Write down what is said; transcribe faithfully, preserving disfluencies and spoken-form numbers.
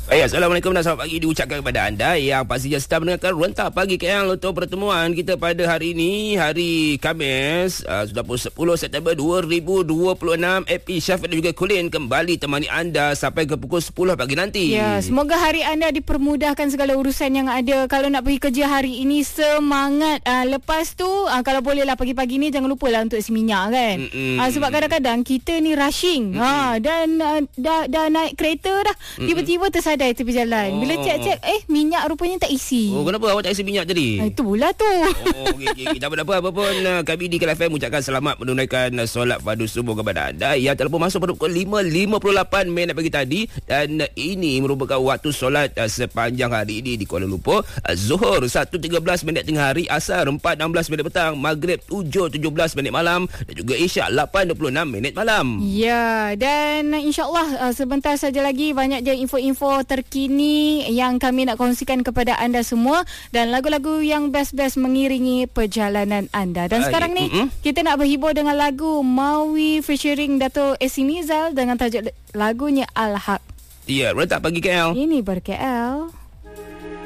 Baik, Assalamualaikum dan selamat pagi diucapkan kepada anda yang pastinya sedang mendengarkan Rentak Pagi K L untuk pertemuan kita pada hari ini, hari Khamis, uh, sudah pun sepuluh September dua ribu dua puluh enam. Epi, Syafiq dan juga Colin kembali temani anda sampai ke pukul sepuluh pagi nanti. Ya, semoga hari anda dipermudahkan segala urusan yang ada. Kalau nak pergi kerja hari ini, semangat. Uh, lepas tu, uh, kalau bolehlah pagi-pagi ni jangan lupalah untuk isi minyak kan. Uh, sebab kadang-kadang kita ni rushing. Ha, dan uh, dah, dah naik kereta dah. Tiba-tiba tersadar di tepi jalan. Bila cek-cek, eh minyak rupanya tak isi. Oh, kenapa awak tak isi minyak tadi? Ha, itu pula tu. Oh, okey, okey. Tak apa-apa. Apa pun, kami di K L F M ucapkan selamat menunaikan solat fardu subuh kepada anda yang telah pun masuk pada pukul lima lima puluh lapan minit pagi tadi. Dan ini merupakan waktu solat sepanjang hari ini di Kuala Lumpur. Zuhur satu tiga belas minit tengah hari, Asar empat enam belas minit petang, Maghrib tujuh tujuh belas minit malam dan juga Isyak lapan dua puluh enam minit malam. Ya, dan insyaAllah sebentar saja lagi banyak je info-info terkini yang kami nak kongsikan kepada anda semua dan lagu-lagu yang best-best mengiringi perjalanan anda. Dan uh, sekarang ni uh, uh. kita nak berhibur dengan lagu Maui featuring Dato' Esi Nizal dengan tajuk lagunya Al-Haq. Ya, Rentak Pagi K L. Ini ber-K L.